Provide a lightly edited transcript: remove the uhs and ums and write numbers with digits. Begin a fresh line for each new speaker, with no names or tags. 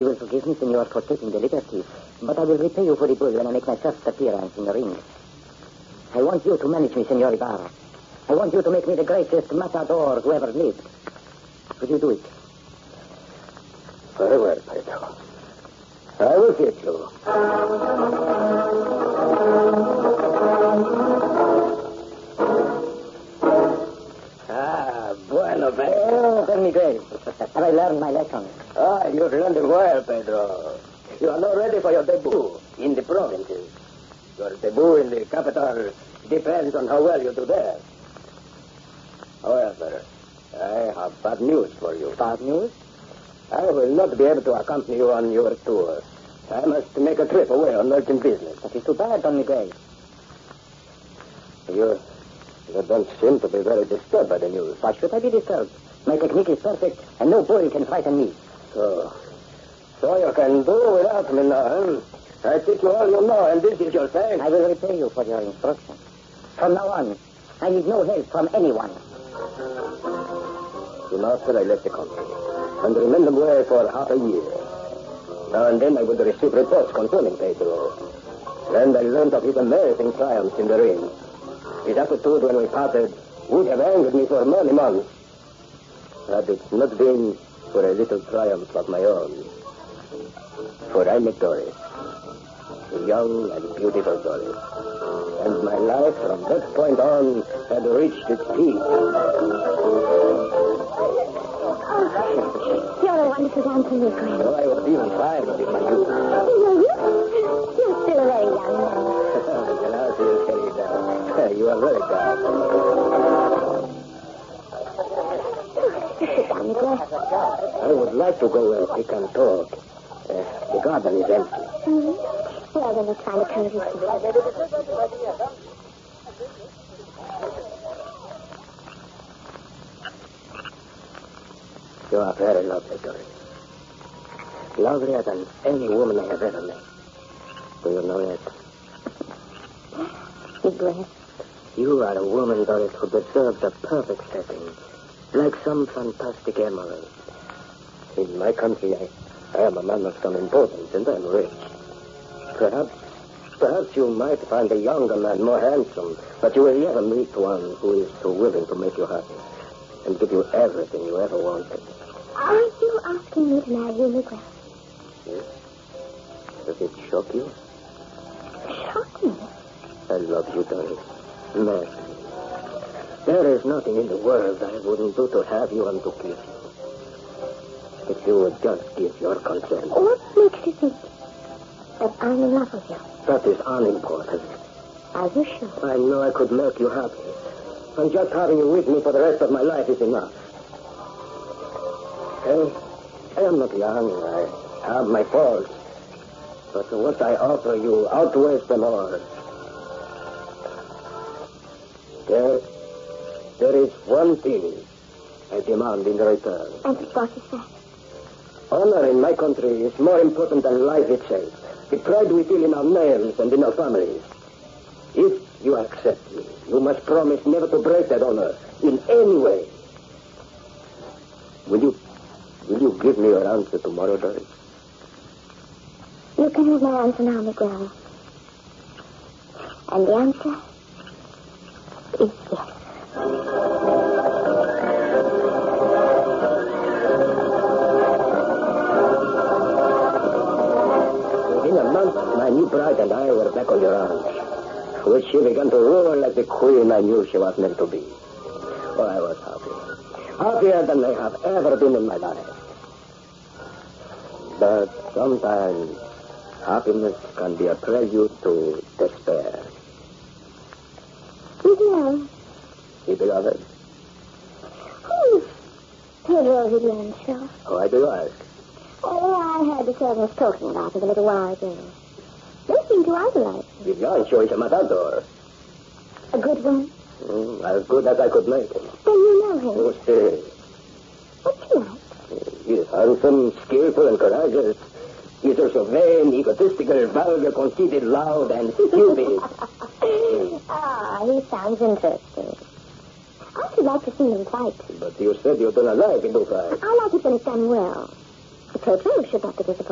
You will forgive me, senor, for taking the liberty, but I will repay you for the bull when I make my first appearance in the ring. I want you to manage me, Senor Ibarra. I want you to make me the greatest matador who ever lived. Would you do it?
Very well, Pedro. I will get you. Bueno, Pedro.
Tell me, Miguel, have I learned my lesson?
You've learned it well, Pedro. You are now ready for your debut in the provinces. Your debut in the capital depends on how well you do there. However, I have bad news for you.
Bad news?
I will not be able to accompany you on your tour. I must make a trip away on urgent business.
That is too bad, Don Miguel.
You don't seem to be very disturbed by the news.
Why should I be disturbed? My technique is perfect, and no bull can frighten me.
So you can do without me now, huh? I teach you all you know, and this is your thanks.
I will repay you for your instruction. From now on, I need no help from anyone.
Soon after I left the country, and remained away for half a year. Now and then I would receive reports concerning Pedro. And I learned of his amazing triumphs in the ring. His attitude when we parted would have angered me for many months. Had it not been for a little triumph of my own. For I met Doris, a young and beautiful Doris. And my life from that point on had reached its peak.
You're a wonderful dancer, Nicholas.
So I was even fine in my youth.
You're still a very young man.
Well, how do you say that? You are very kind.
Sit down, Nicholas.
I would like to go where we can talk. The garden is empty.
Mm-hmm. Well, then let's find a cozy seat.
You are very lovely, Doris. Lovelier than any woman I have ever met. Do you know it?
Nicholas.
You are a woman, Doris, who deserves a perfect setting. Like some fantastic emerald. In my country, I am a man of some importance, and I'm rich. Perhaps you might find a younger man more handsome, but you will never meet one who is so willing to make you happy and give you everything you ever wanted.
Are you asking me to marry you, Nicholas?
Yes? Does it shock you?
Shock me?
I love you, Doris. Madly. There is nothing in the world I wouldn't do to have you and to keep you. If you would just give your consent.
What makes you think that I'm in love with you?
That is unimportant.
Are you sure?
I know I could make you happy. And just having you with me for the rest of my life is enough. I am not young. I have my faults. But what I offer you outweighs them all. There is one thing I demand in return.
And what is that?
Honor in my country is more important than life itself. The pride we feel in our names and in our families. If you accept me, you must promise never to break that honor in any way. Will you give me your answer tomorrow, Doris?
You can have my answer now, Miguel. And the answer is yes.
Within a month, my new bride and I were back on the ranch, which she began to rule like the queen I knew she was meant to be. Oh, I was happy. Happier than I have ever been in my life. But sometimes happiness can be a prelude to despair.
Miguel.
You beloved?
Who's Pedro Villanueva?
Why do you ask?
Oh, I heard the servants talking about it a little while ago. They seem to idolize him.
Villanueva is a matador.
A good one?
As good as I could make him.
Then you know him.
Oh, see.
What's he like?
He is handsome, skillful, and courageous. He is also vain, egotistical, vulgar, conceited, loud, and stupid.
He sounds interesting. I should like to see him fight.
But you said you do not like him to fight.
I like it when it's done well. Pedro should not be disappointed.